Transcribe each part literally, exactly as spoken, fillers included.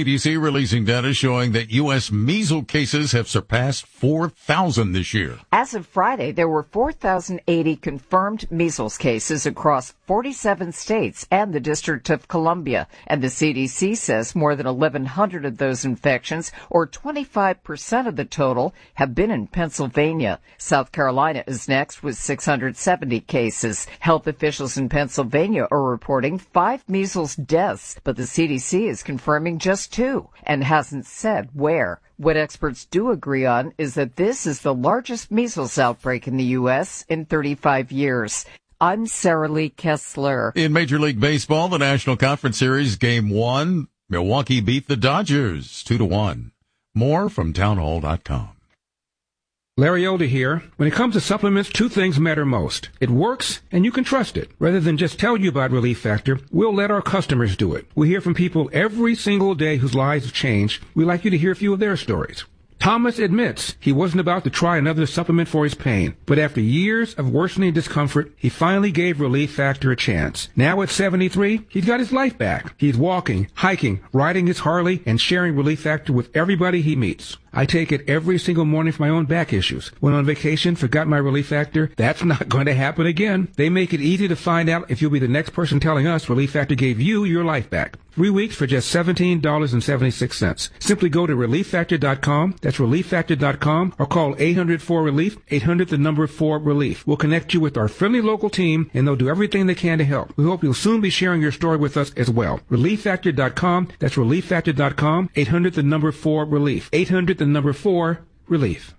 C D C releasing data showing that U S measles cases have surpassed four thousand this year. As of Friday, there were four thousand eighty confirmed measles cases across forty-seven states and the District of Columbia. And the C D C says more than eleven hundred of those infections, or twenty-five percent of the total, have been in Pennsylvania. South Carolina is next with six hundred seventy cases. Health officials in Pennsylvania are reporting five measles deaths, but the C D C is confirming just two and hasn't said where. What experts do agree on is that this is the largest measles outbreak in the U S in thirty-five years. I'm Sarah Lee Kessler. In Major League Baseball, the National Conference Series Game one, Milwaukee beat the Dodgers two to one. More from townhall dot com. Larry Older here. When it comes to supplements, two things matter most. It works, and you can trust it. Rather than just tell you about Relief Factor, we'll let our customers do it. We hear from people every single day whose lives have changed. We'd like you to hear a few of their stories. Thomas admits he wasn't about to try another supplement for his pain, but after years of worsening discomfort, he finally gave Relief Factor a chance. Now at seventy-three, he's got his life back. He's walking, hiking, riding his Harley, and sharing Relief Factor with everybody he meets. I take it every single morning for my own back issues. Went on vacation, forgot my Relief Factor. That's not going to happen again. They make it easy to find out if you'll be the next person telling us Relief Factor gave you your life back. Three weeks for just seventeen dollars and seventy-six cents. Simply go to relief factor dot com. That's relief factor dot com, or call eight hundred four relief, eight hundred the number four relief. We'll connect you with our friendly local team, and they'll do everything they can to help. We hope you'll soon be sharing your story with us as well. relief factor dot com. That's relief factor dot com. eight hundred the number four relief. eight hundred the number four relief.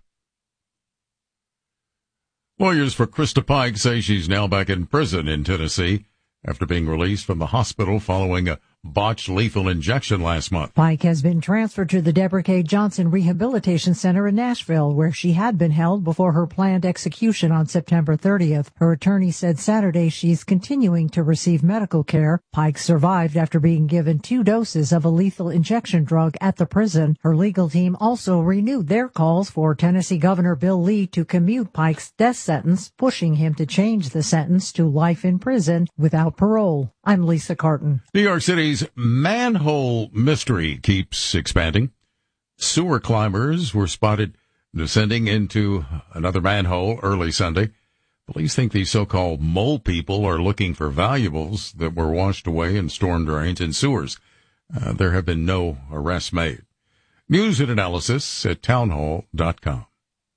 Lawyers for Krista Pike say she's now back in prison in Tennessee after being released from the hospital following a botched lethal injection last month. Pike has been transferred to the Deborah K. Johnson Rehabilitation Center in Nashville, where she had been held before her planned execution on September thirtieth. Her attorney said Saturday she's continuing to receive medical care. Pike survived after being given two doses of a lethal injection drug at the prison. Her legal team also renewed their calls for Tennessee Governor Bill Lee to commute Pike's death sentence, pushing him to change the sentence to life in prison without parole. I'm Lisa Carton. New York City's manhole mystery keeps expanding. Sewer climbers were spotted descending into another manhole early Sunday. Police think these so-called mole people are looking for valuables that were washed away in storm drains and sewers. Uh, there have been no arrests made. News and analysis at townhall dot com.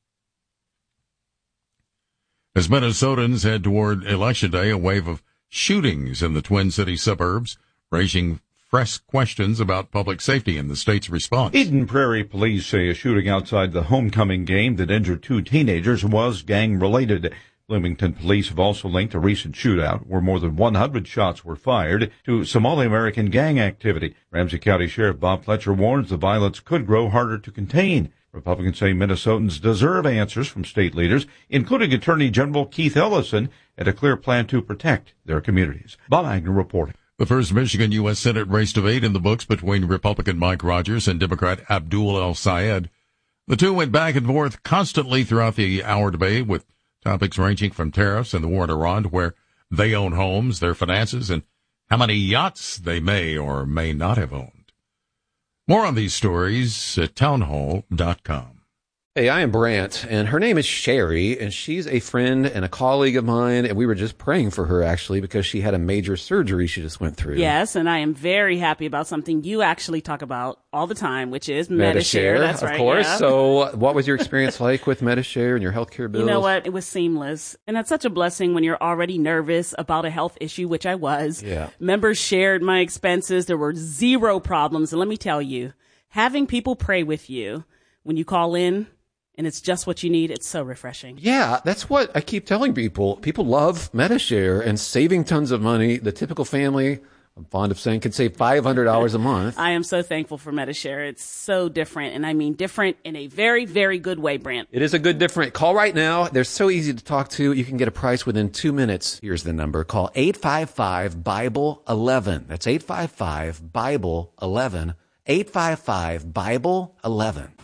As Minnesotans head toward Election Day, a wave of shootings in the Twin Cities suburbs, raising fresh questions about public safety and the state's response. Eden Prairie police say a shooting outside the homecoming game that injured two teenagers was gang-related. Bloomington police have also linked a recent shootout where more than one hundred shots were fired to Somali-American gang activity. Ramsey County Sheriff Bob Fletcher warns the violence could grow harder to contain. Republicans say Minnesotans deserve answers from state leaders, including Attorney General Keith Ellison, and a clear plan to protect their communities. Bob Agnew reporting. The first Michigan U S Senate race debate in the books between Republican Mike Rogers and Democrat Abdul El-Sayed. The two went back and forth constantly throughout the hour debate, with topics ranging from tariffs and the war in Iran to where they own homes, their finances, and how many yachts they may or may not have owned. More on these stories at townhall dot com. Hey, I am Brant, and her name is Sherry, and she's a friend and a colleague of mine, and we were just praying for her, actually, because she had a major surgery she just went through. Yes, and I am very happy about something you actually talk about all the time, which is Medi-Share. That's of right, course. yeah. So what was your experience like with Medi-Share and your healthcare bills? You know what? It was seamless, and that's such a blessing when you're already nervous about a health issue, which I was. Yeah. Members shared my expenses. There were zero problems, and let me tell you, having people pray with you when you call in, and it's just what you need, it's so refreshing. Yeah, that's what I keep telling people. People love Medi-Share and saving tons of money. The typical family, I'm fond of saying, can save five hundred dollars a month. I am so thankful for Medi-Share. It's so different, and I mean different in a very, very good way, Brant. It is a good different. Call right now. They're so easy to talk to. You can get a price within two minutes. Here's the number. Call eight five five, Bible eleven. That's eight five five, Bible eleven. eight five five, Bible eleven.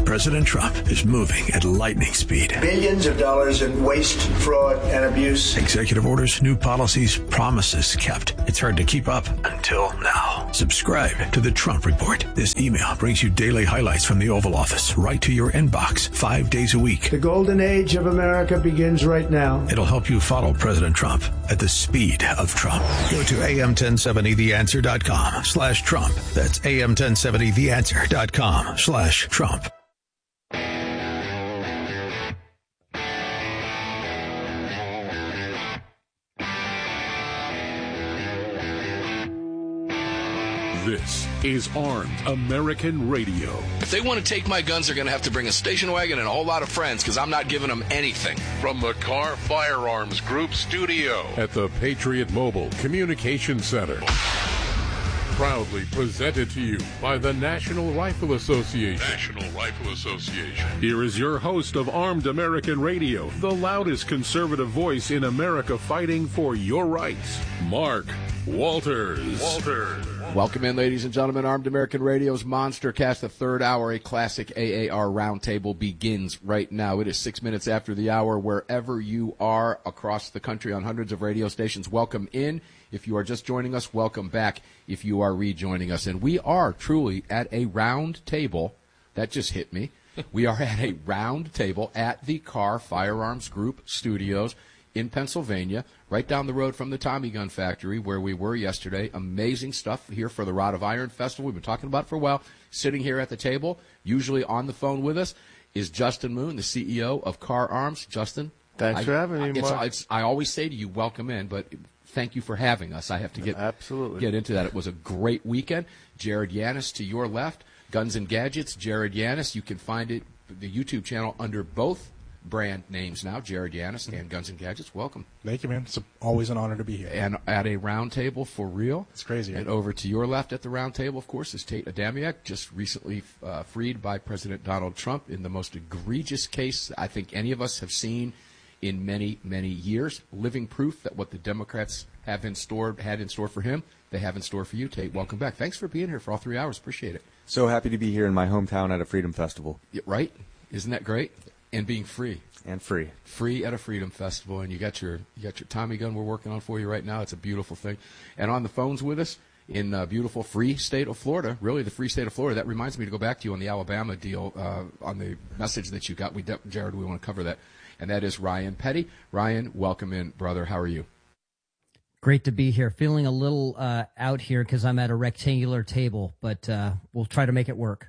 President Trump is moving at lightning speed. Billions of dollars in waste, fraud, and abuse. Executive orders, new policies, promises kept. It's hard to keep up until now. Subscribe to the Trump Report. This email brings you daily highlights from the Oval Office right to your inbox five days a week. The golden age of America begins right now. It'll help you follow President Trump at the speed of Trump. Go to A M ten seventy the answer dot com slash Trump. That's A M ten seventy the answer dot com slash Trump. This is Armed American Radio. If they want to take my guns, they're going to have to bring a station wagon and a whole lot of friends, because I'm not giving them anything. From the Car Firearms Group studio at the Patriot Mobile Communication Center. Proudly presented to you by the National Rifle Association. National Rifle Association. Here is your host of Armed American Radio, the loudest conservative voice in America fighting for your rights, Mark Walters. Walters. Welcome in, ladies and gentlemen. Armed American Radio's Monster Cast, the third hour, a classic A A R roundtable begins right now. It is six minutes after the hour. Wherever you are across the country on hundreds of radio stations, welcome in. If you are just joining us, welcome back if you are rejoining us. And we are truly at a round table. That just hit me. We are at a round table at the Car Firearms Group studios in Pennsylvania, right down the road from the Tommy Gun Factory where we were yesterday. Amazing stuff here for the Rod of Iron Festival. We've been talking about it for a while. Sitting here at the table, usually on the phone with us, is Justin Moon, the C E O of Car Arms. Justin. Thanks I, for having me, it's, Mark. it's, I always say to you, welcome in, but thank you for having us. I have to get Absolutely. get into that. It was a great weekend. Jared Yanis to your left, Guns and Gadgets, Jared Yanis. You can find it, the YouTube channel, under both brand names now, Jared Yanis and Guns and Gadgets. Welcome. Thank you, man. It's always an honor to be here. And at a round table for real. It's crazy. And over to your left at the round table, of course, is Tate Adamiak, just recently uh, freed by President Donald Trump in the most egregious case I think any of us have seen in many, many years. Living proof that what the Democrats have in store, had in store for him, they have in store for you, Tate. Welcome back. Thanks for being here for all three hours. Appreciate it. So happy to be here in my hometown at a Freedom Festival. Yeah, right? Isn't that great? And being free. And free. Free at a Freedom Festival. And you got your you got your Tommy gun we're working on for you right now. It's a beautiful thing. And on the phones with us in uh, beautiful free state of Florida, really the free state of Florida. That reminds me to go back to you on the Alabama deal, uh, on the message that you got. We de- Jared, we want to cover that. And that is Ryan Petty. Ryan, welcome in, brother. How are you? Great to be here. Feeling a little uh, out here because I'm at a rectangular table, but uh, we'll try to make it work.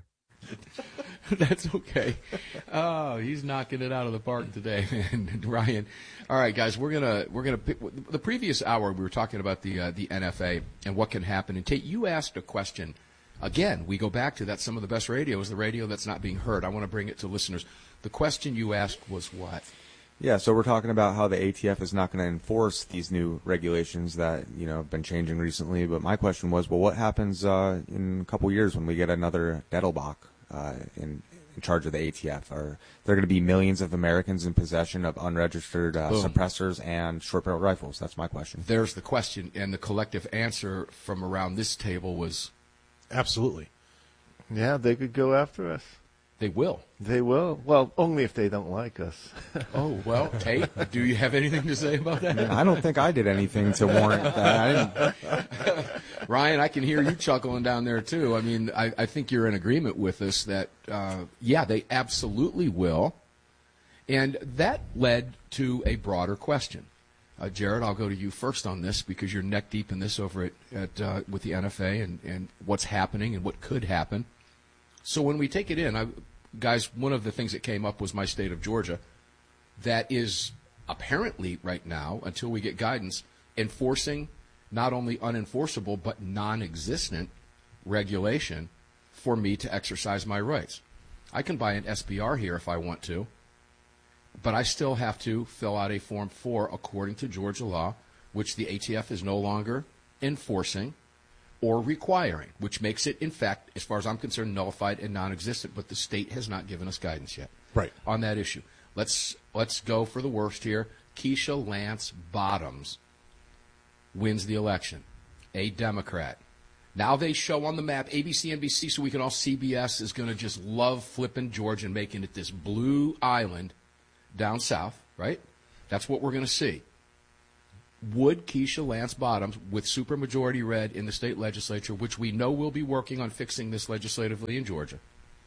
That's okay. Oh, he's knocking it out of the park today, man. Ryan. All right, guys, we're gonna we're gonna pick, the previous hour we were talking about the uh, the N F A and what can happen. And Tate, you asked a question. Again, we go back to that. Some of the best radio is the radio that's not being heard. I want to bring it to listeners. The question you asked was what? Yeah, so we're talking about how the A T F is not going to enforce these new regulations that, you know, have been changing recently. But my question was, well, what happens uh, in a couple years when we get another Dettelbach uh, in, in charge of the A T F? Are there going to be millions of Americans in possession of unregistered uh, suppressors and short-barreled rifles? That's my question. There's the question, and the collective answer from around this table was... Absolutely. Yeah, they could go after us. They will. They will. Well, only if they don't like us. Oh, well, Tate, do you have anything to say about that? I don't think I did anything to warrant that. I didn't. Ryan, I can hear you chuckling down there, too. I mean, I, I think you're in agreement with us that, uh, yeah, they absolutely will. And that led to a broader question. Uh, Jared, I'll go to you first on this because you're neck deep in this over at, at uh, with the N F A and, and what's happening and what could happen. So when we take it in, I, guys, one of the things that came up was my state of Georgia that is apparently right now, until we get guidance, enforcing not only unenforceable but non-existent regulation for me to exercise my rights. I can buy an S B R here if I want to, but I still have to fill out a Form four according to Georgia law, which the A T F is no longer enforcing or requiring, which makes it, in fact, as far as I'm concerned, nullified and non-existent. But the state has not given us guidance yet right. on that issue. Let's let's go for the worst here. Keisha Lance Bottoms wins the election, a Democrat. Now they show on the map, A B C, N B C, so we can all, C B S is going to just love flipping Georgia and making it this blue island down south, right? That's what we're going to see. Would Keisha Lance Bottoms, with supermajority red in the state legislature, which we know will be working on fixing this legislatively in Georgia,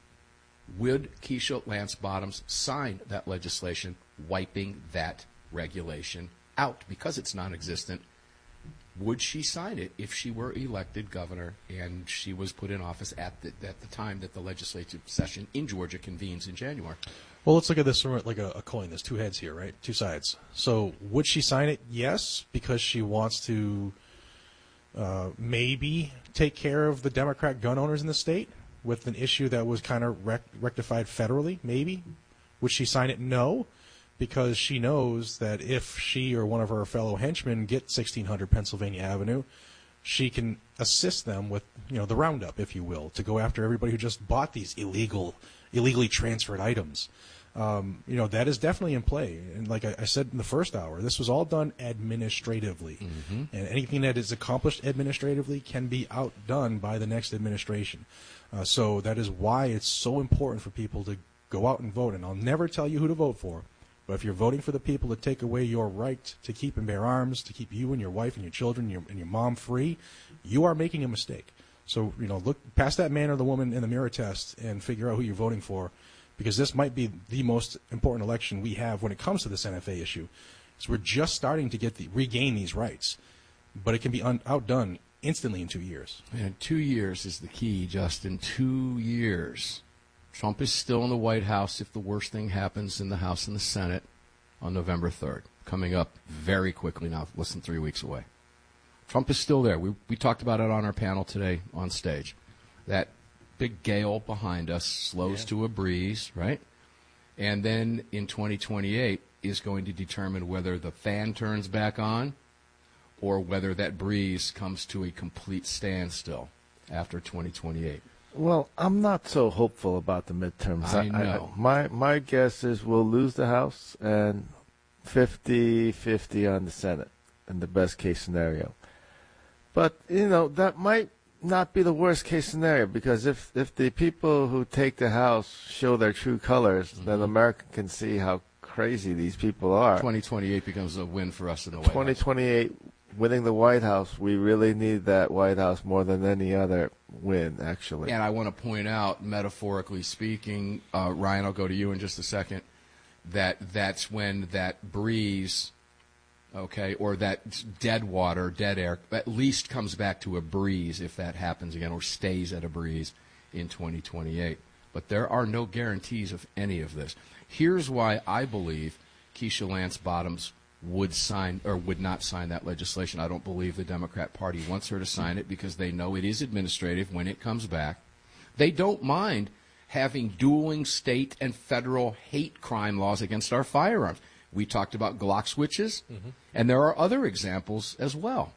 would Keisha Lance Bottoms sign that legislation wiping that regulation out because it's non-existent? Would she sign it if she were elected governor and she was put in office at the, at the time that the legislative session in Georgia convenes in January? Well, let's look at this like a, a coin. There's two heads here, right? Two sides. So would she sign it? Yes, because she wants to uh, maybe take care of the Democrat gun owners in the state with an issue that was kind of rec- rectified federally, maybe. Would she sign it? No, because she knows that if she or one of her fellow henchmen get sixteen hundred Pennsylvania Avenue, she can assist them with, you know, the roundup, if you will, to go after everybody who just bought these illegal, illegally transferred items. Um, you know, that is definitely in play. And like I, I said in the first hour, this was all done administratively. Mm-hmm. And anything that is accomplished administratively can be outdone by the next administration. Uh, so that is why it's so important for people to go out and vote. And I'll never tell you who to vote for. But if you're voting for the people to take away your right to keep and bear arms, to keep you and your wife and your children and your, and your mom free, you are making a mistake. So, you know, look past that man or the woman in the mirror test and figure out who you're voting for, because this might be the most important election we have when it comes to this N F A issue. So we're just starting to get the, regain these rights, but it can be un, outdone instantly in two years. And two years is the key, Justin. Two years. Trump is still in the White House if the worst thing happens in the House and the Senate on November third, coming up very quickly now, less than three weeks away. Trump is still there. We, we talked about it on our panel today on stage. That big gale behind us slows yeah. to a breeze, right? And then in twenty twenty-eight is going to determine whether the fan turns back on or whether that breeze comes to a complete standstill after twenty twenty-eight. Well, I'm not so hopeful about the midterms. I know. I, I, my my guess is we'll lose the House and fifty-fifty on the Senate in the best case scenario. But, you know, that might not be the worst case scenario, because if, if the people who take the House show their true colors, mm-hmm. then America can see how crazy these people are. twenty twenty-eight becomes a win for us in the White twenty twenty-eight, House. Winning the White House, we really need that White House more than any other win, actually. And I want to point out, metaphorically speaking, uh, Ryan, I'll go to you in just a second, that that's when that breeze, okay, or that dead water, dead air, at least comes back to a breeze if that happens again, or stays at a breeze in twenty twenty-eight. But there are no guarantees of any of this. Here's why I believe Keisha Lance Bottoms would sign or would not sign that legislation. I don't believe the Democrat Party wants her to sign it because they know it is administrative when it comes back. They don't mind having dueling state and federal hate crime laws against our firearms. We talked about Glock switches, mm-hmm. and there are other examples as well.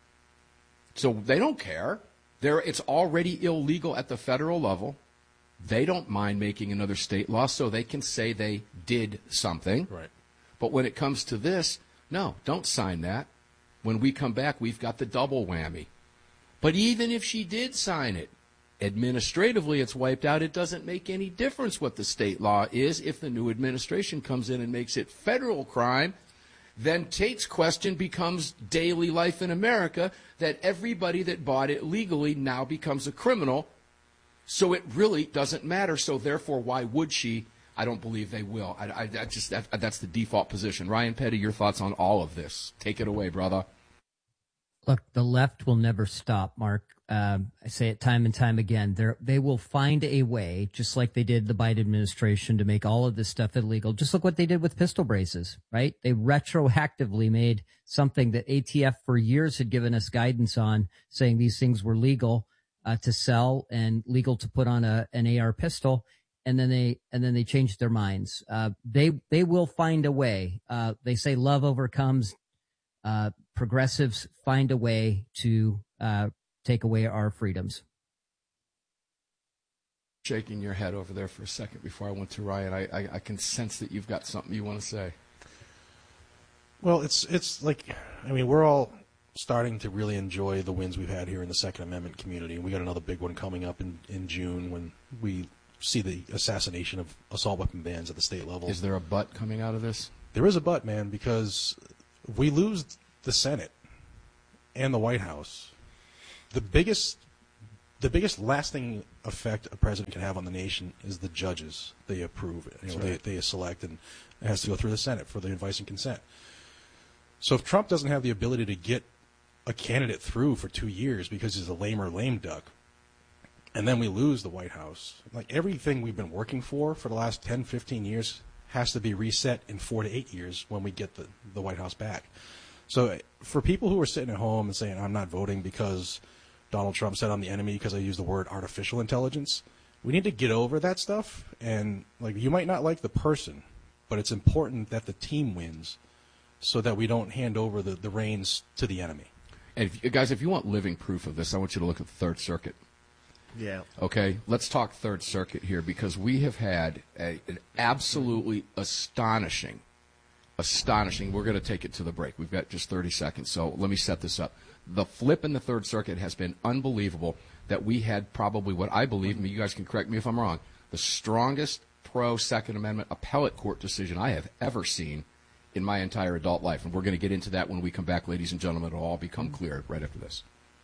So they don't care. They're, it's already illegal at the federal level. They don't mind making another state law so they can say they did something. Right. But when it comes to this, no, don't sign that. When we come back, we've got the double whammy. But even if she did sign it, administratively it's wiped out. It doesn't make any difference what the state law is. If the new administration comes in and makes it federal crime, then Tate's question becomes daily life in America, that everybody that bought it legally now becomes a criminal. So it really doesn't matter. So therefore, why would she? I don't believe they will. I, I, I just that, that's the default position. Ryan Petty, your thoughts on all of this? Take it away, brother. Look, the left will never stop, Mark. Um, I say it time and time again. They they will find a way, just like they did the Biden administration, to make all of this stuff illegal. Just look what they did with pistol braces, right? They retroactively made something that A T F for years had given us guidance on, saying these things were legal uh, to sell and legal to put on a an A R pistol. And then they and then they changed their minds. Uh, they they will find a way. Uh, they say love overcomes. Uh, progressives find a way to uh, take away our freedoms. Shaking your head over there for a second before I went to Ryan. I, I, I can sense that you've got something you want to say. Well, it's it's like, I mean, we're all starting to really enjoy the wins we've had here in the Second Amendment community. And we got another big one coming up in, in June when we see the assassination of assault weapon bans at the state level. Is there a but coming out of this? There is a but, man, because if we lose the Senate and the White House, the biggest the biggest lasting effect a president can have on the nation is the judges they approve. You know, right. they, they select, and it has to go through the Senate for the advice and consent. So if Trump doesn't have the ability to get a candidate through for two years because he's a lame or lame duck, and then we lose the White House, like everything we've been working for for the last ten, fifteen years has to be reset in four to eight years when we get the, the White House back. So for people who are sitting at home and saying, I'm not voting because Donald Trump said I'm the enemy because I used the word artificial intelligence, we need to get over that stuff. And like, you might not like the person, but it's important that the team wins so that we don't hand over the, the reins to the enemy. And if, guys, if you want living proof of this, I want you to look at the Third Circuit. Yeah. Okay, let's talk Third Circuit here, because we have had a, an absolutely astonishing, astonishing, we're going to take it to the break. We've got just thirty seconds, so let me set this up. The flip in the Third Circuit has been unbelievable, that we had probably what I believe, and you guys can correct me if I'm wrong, the strongest pro-Second Amendment appellate court decision I have ever seen in my entire adult life. And we're going to get into that when we come back, ladies and gentlemen. It'll all become clear right after this.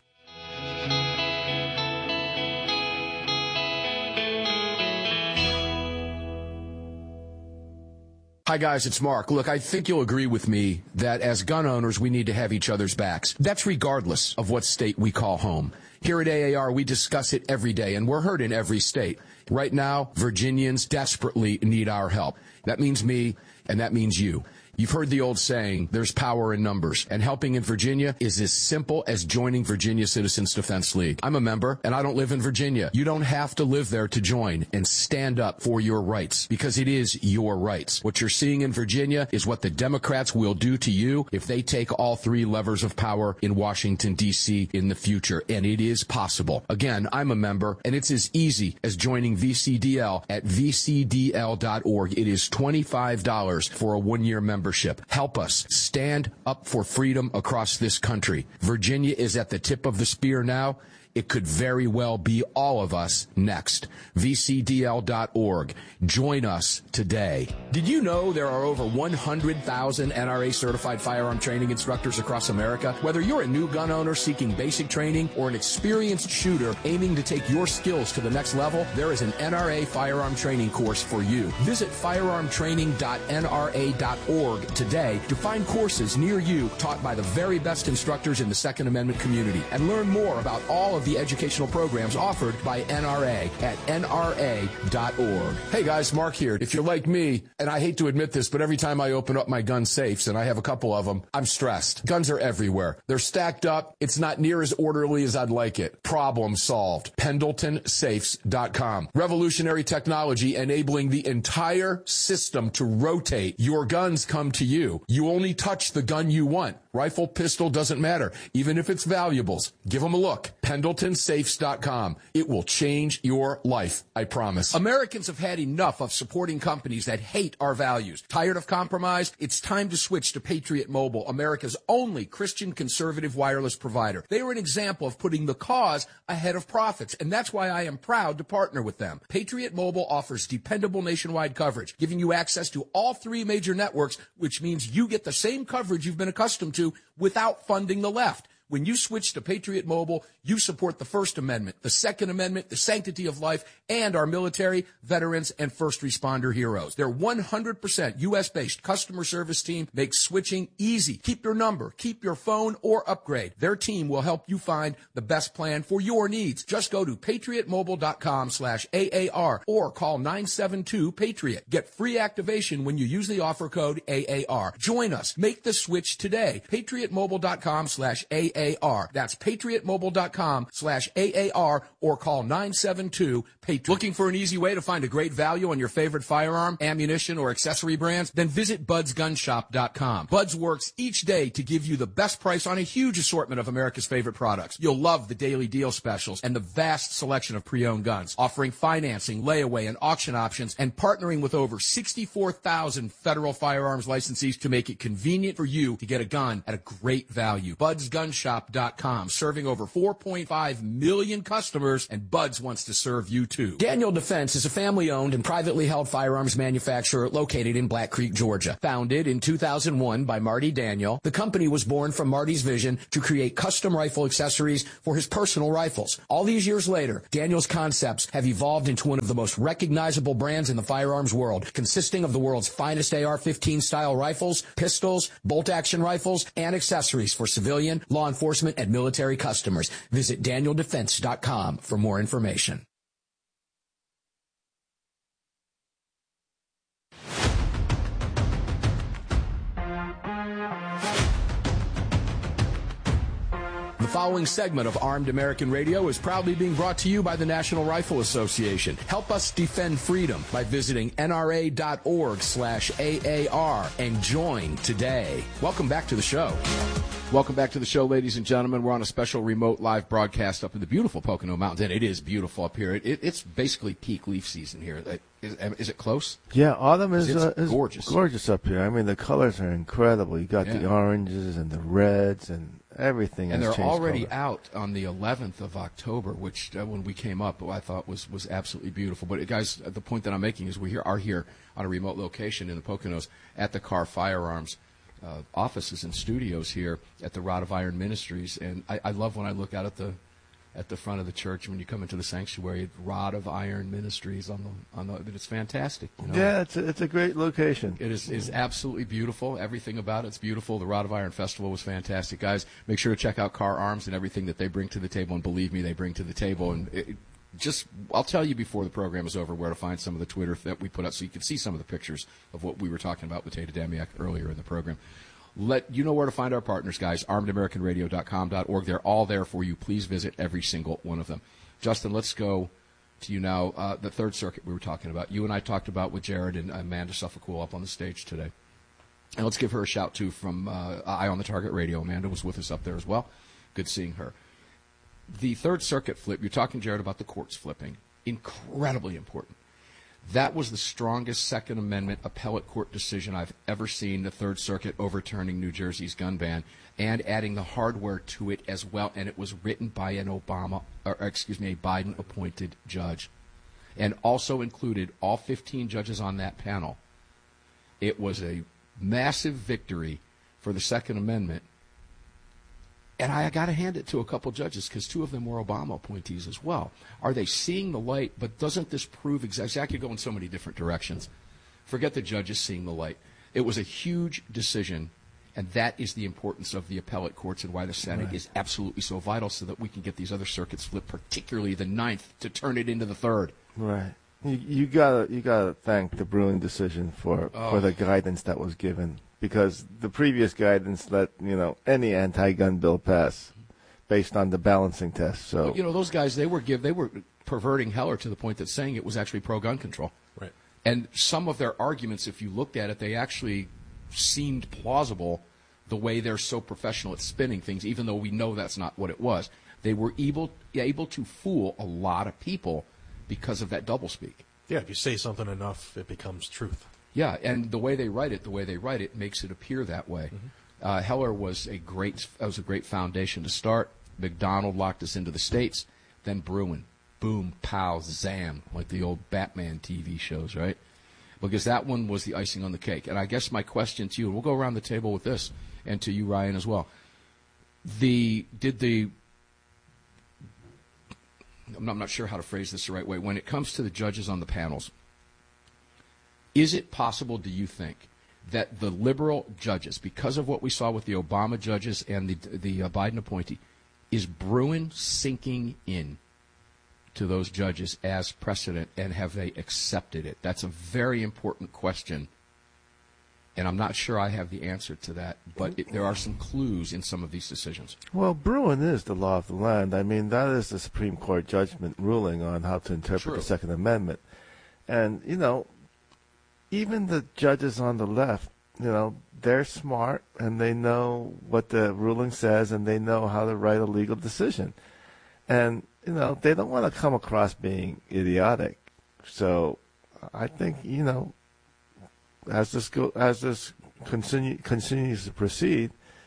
Hi, guys, it's Mark. Look, I think you'll agree with me that as gun owners, we need to have each other's backs. That's regardless of what state we call home. Here at A A R, we discuss it every day, and we're heard in every state. Right now, Virginians desperately need our help. That means me, and that means you. You've heard the old saying, there's power in numbers, and helping in Virginia is as simple as joining Virginia Citizens Defense League. I'm a member, and I don't live in Virginia. You don't have to live there to join and stand up for your rights, because it is your rights. What you're seeing in Virginia is what the Democrats will do to you if they take all three levers of power in Washington, D C in the future, and it is possible. Again, I'm a member, and it's as easy as joining V C D L at v c d l dot org. It is twenty-five dollars for a one-year membership. Help us stand up for freedom across this country. Virginia is at the tip of the spear now. It could very well be all of us next. v c d l dot org. Join us today. Did you know there are over one hundred thousand N R A certified firearm training instructors across America? Whether you're a new gun owner seeking basic training or an experienced shooter aiming to take your skills to the next level, there is an N R A firearm training course for you. Visit firearm training dot n r a dot org today to find courses near you taught by the very best instructors in the Second Amendment community, and learn more about all of the educational programs offered by N R A at n r a dot org. Hey guys, Mark here. If you're like me, and I hate to admit this, but every time I open up my gun safes, and I have a couple of them, I'm stressed. Guns are everywhere. They're stacked up. It's not near as orderly as I'd like it. Problem solved. Pendleton Safes dot com. Revolutionary technology enabling the entire system to rotate. Your guns come to you. You only touch the gun you want. Rifle, pistol, doesn't matter. Even if it's valuables. Give them a look. Pendleton Safes dot com. It will change your life, I promise. Americans have had enough of supporting companies that hate our values. Tired of compromise? It's time to switch to Patriot Mobile, America's only Christian conservative wireless provider. They are an example of putting the cause ahead of profits, and that's why I am proud to partner with them. Patriot Mobile offers dependable nationwide coverage, giving you access to all three major networks, which means you get the same coverage you've been accustomed to without funding the left. When you switch to Patriot Mobile, you support the First Amendment, the Second Amendment, the sanctity of life, and our military, veterans, and first responder heroes. Their one hundred percent U S-based customer service team makes switching easy. Keep your number, keep your phone, or upgrade. Their team will help you find the best plan for your needs. Just go to patriot mobile dot com slash A A R or call nine seven two PATRIOT. Get free activation when you use the offer code A A R. Join us. Make the switch today. patriot mobile dot com slash A A R. That's patriot mobile dot com slash A A R or call nine seven two PATRIOT. Looking for an easy way to find a great value on your favorite firearm, ammunition, or accessory brands? Then visit buds gun shop dot com. Buds works each day to give you the best price on a huge assortment of America's favorite products. You'll love the daily deal specials and the vast selection of pre-owned guns, offering financing, layaway, and auction options, and partnering with over sixty-four thousand federal firearms licensees to make it convenient for you to get a gun at a great value. Buds Gun Shop shop dot com, serving over four point five million customers, and Buds wants to serve you too. Daniel Defense is a family-owned and privately held firearms manufacturer located in Black Creek, Georgia. Founded in two thousand one by Marty Daniel, the company was born from Marty's vision to create custom rifle accessories for his personal rifles. All these years later, Daniel's concepts have evolved into one of the most recognizable brands in the firearms world, consisting of the world's finest A R fifteen style rifles, pistols, bolt-action rifles, and accessories for civilian, law enforcement, and military customers. Visit daniel defense dot com for more information. The following segment of Armed American Radio is proudly being brought to you by the National Rifle Association. Help us defend freedom by visiting N R A dot org slash A A R and join today. Welcome back to the show. Welcome back to the show, ladies and gentlemen. We're on a special remote live broadcast up in the beautiful Pocono Mountains, and it is beautiful up here. It, it, it's basically peak leaf season here. Is, is it close? Yeah, autumn is, uh, is gorgeous. gorgeous up here. I mean, the colors are incredible. You got yeah. the oranges and the reds and everything. And has they're already color. out on the eleventh of October, which uh, when we came up, I thought was, was absolutely beautiful. But, guys, the point that I'm making is we here, are here on a remote location in the Poconos at the Carr Firearms Uh, offices and studios here at the Rod of Iron Ministries, and I, I love when I look out at the at the front of the church when you come into the sanctuary. Rod of Iron Ministries on the on the. It's fantastic. You know? Yeah, it's a, it's a great location. It is is absolutely beautiful. Everything about it's beautiful. The Rod of Iron Festival was fantastic, guys. Make sure to check out Carr Arms and everything that they bring to the table. And believe me, they bring to the table. And it, just I'll tell you before the program is over where to find some of the Twitter that we put up so you can see some of the pictures of what we were talking about with Tata Damiak earlier in the program. Let you know where to find our partners, guys. armed american radio dot com dot org. They're all there for you. Please visit every single one of them. Justin, let's go to you now. Uh, the Third Circuit we were talking about. You and I talked about with Jared and Amanda Suffolcool up on the stage today. And let's give her a shout, too, from uh, Eye on the Target Radio. Amanda was with us up there as well. Good seeing her. The Third Circuit flip, you're talking, Jared, about the courts flipping. Incredibly important. That was the strongest Second Amendment appellate court decision I've ever seen, the Third Circuit overturning New Jersey's gun ban and adding the hardware to it as well. And it was written by an Obama, or excuse me, a Biden-appointed judge, and also included all fifteen judges on that panel. It was a massive victory for the Second Amendment. And I got to hand it to a couple judges because two of them were Obama appointees as well. Are they seeing the light? But doesn't this prove exactly? I could go in so many different directions. Forget the judges seeing the light. It was a huge decision, and that is the importance of the appellate courts and why the Senate right. is absolutely so vital so that we can get these other circuits flipped, particularly the ninth, to turn it into the third. Right. You, you gotta you gotta thank the Bruen decision for Oh. for the guidance that was given. Because the previous guidance let, you know, any anti-gun bill pass based on the balancing test. So But, you know, those guys, they were give they were perverting Heller to the point that saying it was actually pro-gun control. Right. And some of their arguments, if you looked at it, they actually seemed plausible the way they're so professional at spinning things, even though we know that's not what it was. They were able able to fool a lot of people because of that doublespeak. Yeah, if you say something enough, it becomes truth. Yeah, and the way they write it, the way they write it makes it appear that way. Mm-hmm. Uh, Heller was a great was a great foundation to start. McDonald locked us into the states. Then Bruen, boom, pow, zam, like the old Batman T V shows, right? Because that one was the icing on the cake. And I guess my question to you, and we'll go around the table with this, and to you, Ryan, as well. The did the I'm not, I'm not sure how to phrase this the right way. When it comes to the judges on the panels, is it possible, do you think, that the liberal judges, because of what we saw with the Obama judges and the the uh, Biden appointee, is Bruen sinking in to those judges as precedent, and have they accepted it? That's a very important question, and I'm not sure I have the answer to that, but it, there are some clues in some of these decisions. Well, Bruen is the law of the land. I mean, that is the Supreme Court judgment ruling on how to interpret True. the Second Amendment. And, you know, even the judges on the left, you know, they're smart and they know what the ruling says and they know how to write a legal decision. And, you know, they don't want to come across being idiotic. So I think, you know, as this go, as this continue, continues to proceed,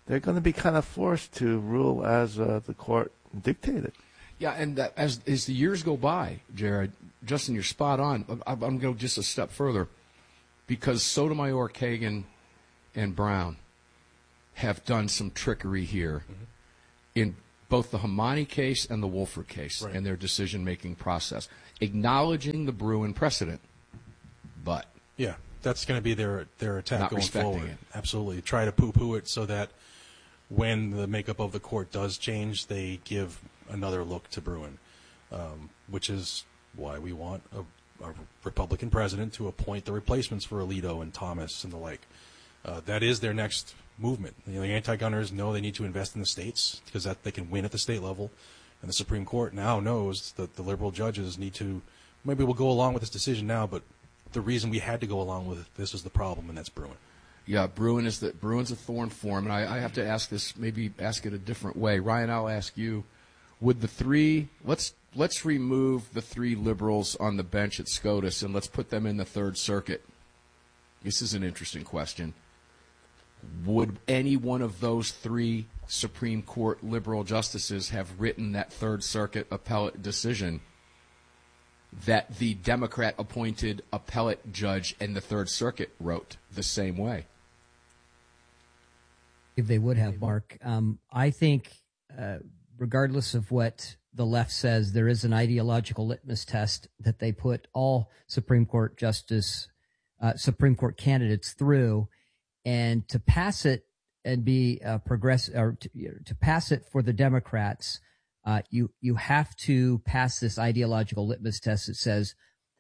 they're going to be kind of forced to rule as uh, the court dictated. Yeah, and that, as as the years go by, Jared, Justin, you're spot on. I'm, I'm going just a step further, because Sotomayor, Kagan, and Brown have done some trickery here mm-hmm. in both the Hamani case and the Wolford case right. and their decision-making process, acknowledging the Bruen precedent, but yeah, that's going to be their their attack not going forward. It. Absolutely, try to poo-poo it so that when the makeup of the court does change, they give another look to Bruen, um, which is why we want a, a Republican president to appoint the replacements for Alito and Thomas and the like. Uh, that is their next movement. You know, the anti-gunners know they need to invest in the states because that they can win at the state level, and the Supreme Court now knows that the liberal judges need to. Maybe we'll go along with this decision now, but the reason we had to go along with it, this is the problem, and that's Bruen. Yeah, Bruen is the Bruen's a thorn for him, and I, I have to ask this, maybe ask it a different way. Ryan, I'll ask you: would the three let's let's remove the three liberals on the bench at SCOTUS and let's put them in the Third Circuit? This is an interesting question. Would any one of those three Supreme Court liberal justices have written that Third Circuit appellate decision that the Democrat-appointed appellate judge in the Third Circuit wrote the same way? If they would have, Mark. Um, I think, uh, regardless of what the left says, there is an ideological litmus test that they put all Supreme Court justice, uh, Supreme Court candidates through. And to pass it and be uh, progress, or to, you know, to pass it for the Democrats, uh, you you have to pass this ideological litmus test that says,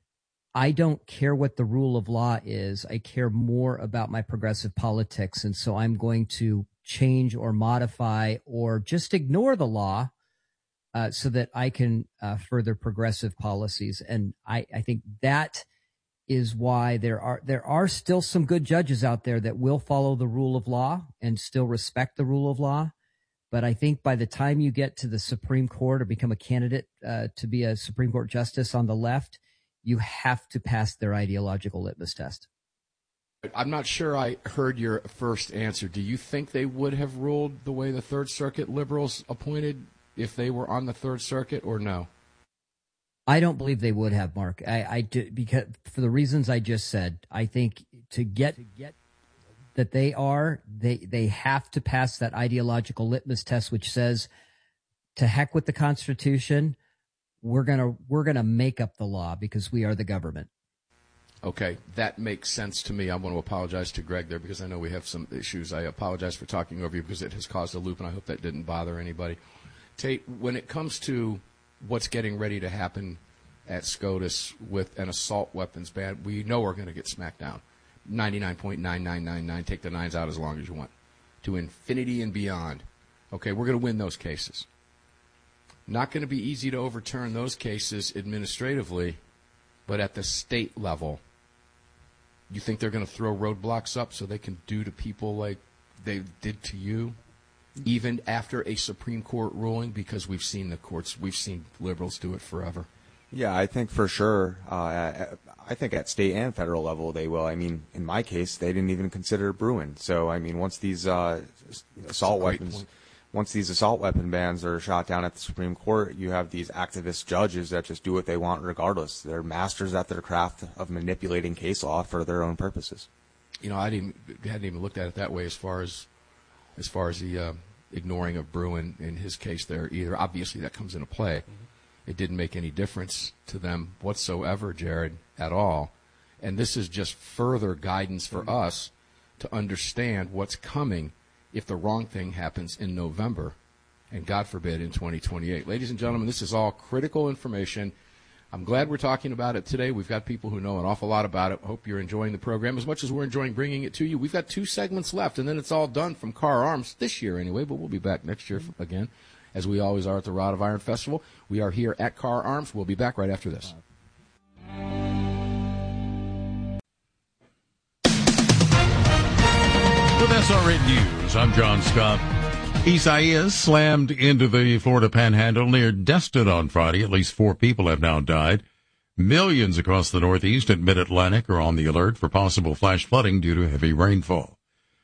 I don't care what the rule of law is. I care more about my progressive politics, and so I'm going to change or modify or just ignore the law uh, so that I can uh, further progressive policies. And I, I think that is why there are there are still some good judges out there that will follow the rule of law and still respect the rule of law. But I think by the time you get to the Supreme Court or become a candidate uh, to be a Supreme Court justice on the left, you have to pass their ideological litmus test. I'm not sure I heard your first answer. Do you think they would have ruled the way the Third Circuit liberals appointed if they were on the Third Circuit, or no? I don't believe they would have, Mark. I, I do, because for the reasons I just said. I think to get, to get that they are, they they have to pass that ideological litmus test, which says, to heck with the Constitution. We're gonna we're gonna make up the law because we are the government. Okay, that makes sense to me. I want to apologize to Greg there because I know we have some issues. I apologize for talking over you because it has caused a loop, and I hope that didn't bother anybody. Tate, when it comes to what's getting ready to happen at SCOTUS with an assault weapons ban, we know we're going to get smacked down. ninety-nine point nine nine nine nine, take the nines out as long as you want. To infinity and beyond. Okay, we're going to win those cases. Not going to be easy to overturn those cases administratively, but at the state level, you think they're going to throw roadblocks up so they can do to people like they did to you? Even after a Supreme Court ruling, because we've seen the courts, we've seen liberals do it forever. Yeah, I think for sure. Uh, I think at state and federal level they will. I mean, in my case, they didn't even consider Bruen. So, I mean, once these uh, assault weapons, point. once these assault weapon bans are shot down at the Supreme Court, you have these activist judges that just do what they want regardless. They're masters at their craft of manipulating case law for their own purposes. You know, I didn't hadn't even looked at it that way as far as. As far as the uh, ignoring of Bruen in his case there either. Obviously, that comes into play. Mm-hmm. It didn't make any difference to them whatsoever, Jared, at all. And this is just further guidance for mm-hmm. us to understand what's coming if the wrong thing happens in November and, God forbid, in twenty twenty-eight. Ladies and gentlemen, this is all critical information. I'm glad we're talking about it today. We've got people who know an awful lot about it. Hope you're enjoying the program as much as we're enjoying bringing it to you. We've got two segments left, and then it's all done from Car Arms this year anyway, but we'll be back next year again, as we always are at the Rod of Iron Festival. We are here at Car Arms. We'll be back right after this. With S R N News, I'm John Scott. Isaias slammed into the Florida Panhandle near Destin on Friday. At least four people have now died. Millions across the Northeast and Mid-Atlantic are on the alert for possible flash flooding due to heavy rainfall.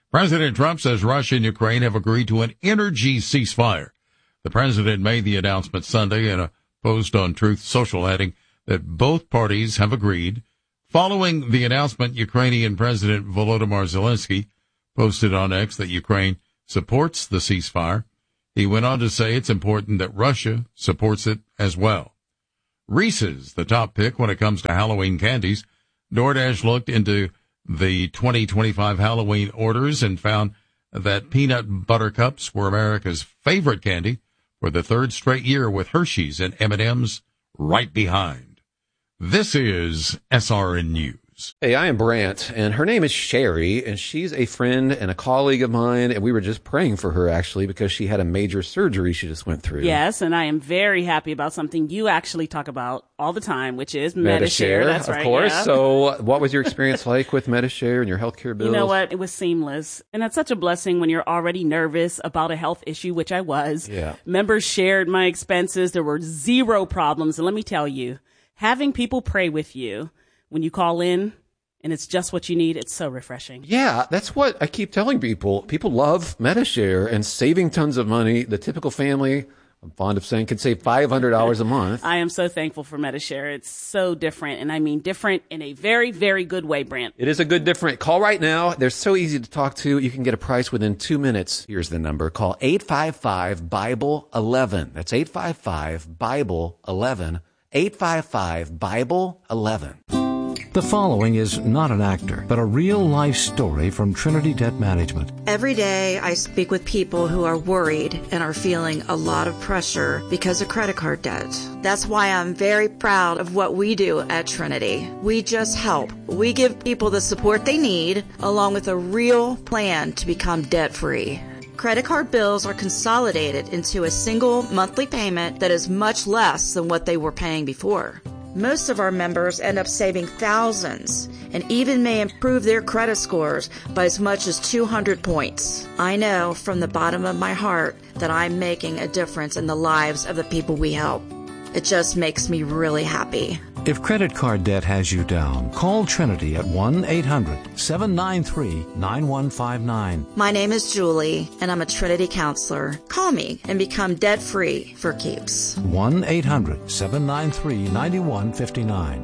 President Trump says Russia and Ukraine have agreed to an energy ceasefire. The president made the announcement Sunday in a post on Truth Social, adding that both parties have agreed. Following the announcement, Ukrainian President Volodymyr Zelensky posted on X that Ukraine supports the ceasefire. He went on to say it's important that Russia supports it as well. Reese's, the top pick when it comes to Halloween candies. DoorDash looked into the twenty twenty-five Halloween orders and found that peanut butter cups were America's favorite candy for the third straight year, with Hershey's and M and M's right behind. This is S R N News. Hey, I am Brant, and her name is Sherry, and she's a friend and a colleague of mine, and we were just praying for her, actually, because she had a major surgery she just went through. Yes, and I am very happy about something you actually talk about all the time, which is Medi-Share. Medi-Share. That's of right, course. yeah. So what was your experience like with Medi-Share and your healthcare bills? You know what? It was seamless. And that's such a blessing when you're already nervous about a health issue, which I was. Yeah. Members shared my expenses. There were zero problems. And let me tell you, having people pray with you when you call in, and it's just what you need, it's so refreshing. Yeah, that's what I keep telling people. People love Medi-Share and saving tons of money. The typical family, I'm fond of saying, can save five hundred dollars a month. I am so thankful for Medi-Share. It's so different, and I mean different in a very, very good way, Brant. It is a good different. Call right now. They're so easy to talk to. You can get a price within two minutes. Here's the number. Call eight five five, Bible eleven. That's eight five five, Bible eleven. eight five five, Bible eleven. The following is not an actor, but a real-life story from Trinity Debt Management. Every day I speak with people who are worried and are feeling a lot of pressure because of credit card debt. That's why I'm very proud of what we do at Trinity. We just help. We give people the support they need, along with a real plan to become debt-free. Credit card bills are consolidated into a single monthly payment that is much less than what they were paying before. Most of our members end up saving thousands and even may improve their credit scores by as much as two hundred points. I know from the bottom of my heart that I'm making a difference in the lives of the people we help. It just makes me really happy. If credit card debt has you down, call Trinity at one eight hundred, seven nine three, nine one five nine. My name is Julie, and I'm a Trinity counselor. Call me and become debt-free for keeps. one eight hundred, seven nine three, nine one five nine.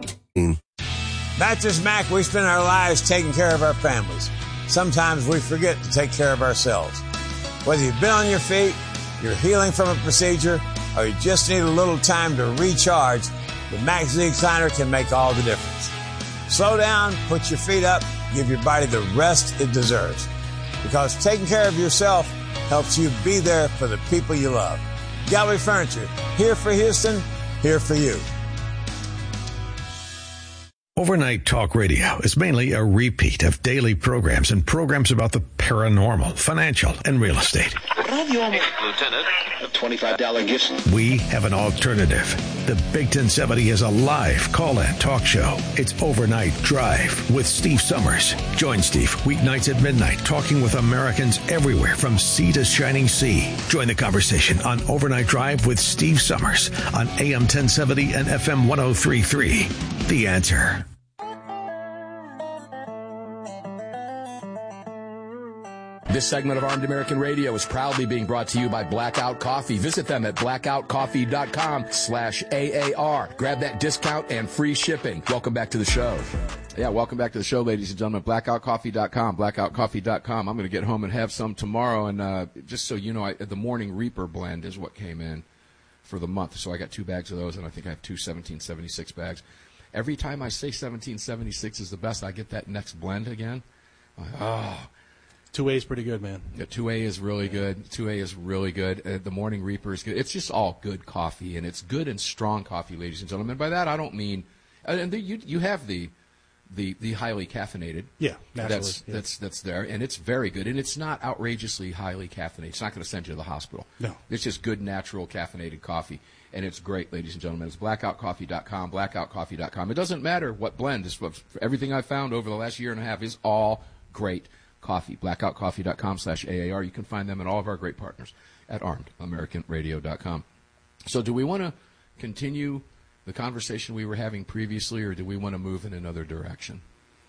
Baptist Mac, we spend our lives taking care of our families. Sometimes we forget to take care of ourselves. Whether you've been on your feet, you're healing from a procedure, or you just need a little time to recharge, the Mac Z Recliner can make all the difference. Slow down, put your feet up, give your body the rest it deserves. Because taking care of yourself helps you be there for the people you love. Gallery Furniture, here for Houston, here for you. Overnight Talk Radio is mainly a repeat of daily programs and programs about the paranormal, financial, and real estate. Lieutenant, a twenty-five dollars gift. We have an alternative. The Big ten seventy is a live call-in talk show. It's Overnight Drive with Steve Summers. Join Steve weeknights at midnight, talking with Americans everywhere from sea to shining sea. Join the conversation on Overnight Drive with Steve Summers on A M ten seventy and F M one oh three point three. The Answer. This segment of Armed American Radio is proudly being brought to you by Blackout Coffee. Visit them at blackout coffee dot com slash A A R. Grab that discount and free shipping. Welcome back to the show. Yeah, welcome back to the show, ladies and gentlemen. blackout coffee dot com, blackout coffee dot com. I'm going to get home and have some tomorrow. And uh, just so you know, I, the Morning Reaper blend is what came in for the month. So I got two bags of those, and I think I have two seventeen seventy-six bags. Every time I say seventeen seventy-six is the best, I get that next blend again. Like, oh. two A is pretty good, man. Yeah, two A is really good. two A is really good. Uh, the Morning Reaper is good. It's just all good coffee, and it's good and strong coffee, ladies and gentlemen. By that, I don't mean uh, – and the, you you have the the the highly caffeinated. Yeah, naturally. That's, yeah. that's, that's there, and it's very good. And it's not outrageously highly caffeinated. It's not going to send you to the hospital. No. It's just good, natural, caffeinated coffee, and it's great, ladies and gentlemen. It's blackout coffee dot com, blackout coffee dot com. It doesn't matter what blend. It's, everything I've found over the last year and a half is all great coffee. blackout coffee dot com slash A A R. You can find them and all of our great partners at armed american radio dot com. So do we want to continue the conversation we were having previously, or do we want to move in another direction?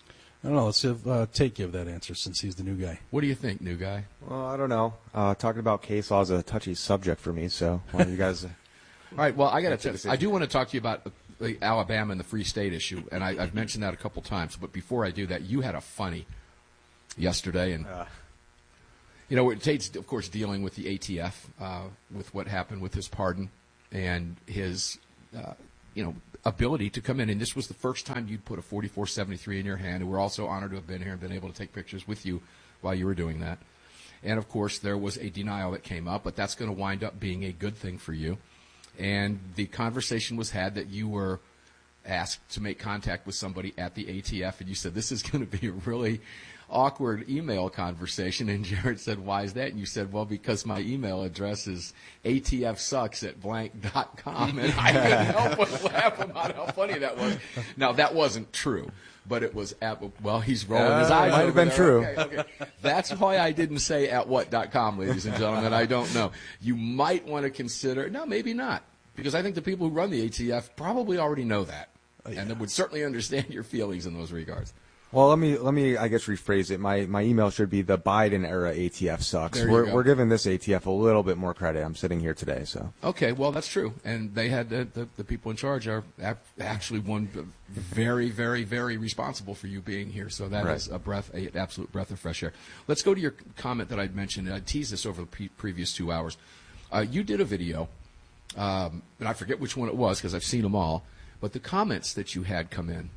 I don't know. Let's have uh, Tate give that answer since he's the new guy. What do you think, new guy? Well, I don't know. Uh, talking about case law is a touchy subject for me, so why don't you guys... All right, well, I got to. I do want to talk to you about the Alabama and the Free State issue, and I, I've mentioned that a couple times. But before I do that, you had a funny yesterday, and uh. you know, Tate's of course dealing with the A T F, uh, with what happened with his pardon and his, uh, you know, ability to come in. And this was the first time you'd put a forty-four seventy-three in your hand. And we're also honored to have been here and been able to take pictures with you while you were doing that. And of course, there was a denial that came up, but that's going to wind up being a good thing for you. And the conversation was had that you were asked to make contact with somebody at the A T F, and you said, this is going to be a really awkward email conversation. And Jared said, why is that? And you said, well, because my email address is A T F sucks at blank dot com. And I couldn't help but laugh about how funny that was. Now, that wasn't true, but it was at, well, he's rolling uh, his eyes. Might have been there. true. Okay, okay. That's why I didn't say at what dot com, ladies and gentlemen. I don't know. You might want to consider, no, maybe not, because I think the people who run the A T F probably already know that. Oh, yeah. And they would certainly understand your feelings in those regards. Well, let me let me I guess rephrase it. My my email should be the Biden era A T F sucks. There you We're go. we're giving this A T F a little bit more credit. I'm sitting here today, so okay. Well, that's true, and they had the the, the people in charge are actually one very very very responsible for you being here. So that right. is a breath, an absolute breath of fresh air. Let's go to your comment that I'd mentioned. I teased this over the pre- previous two hours. Uh, you did a video, um, and I forget which one it was because I've seen them all. But the comments that you had come in